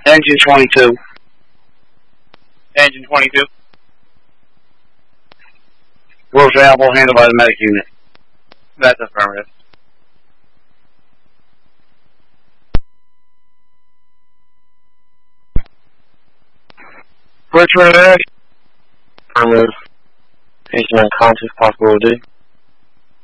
Engine 22. Engine 22. Rose Apple, handled by the medic unit. That's affirmative. Richmond Ash. Affirmative. Patient unconscious, possible to do.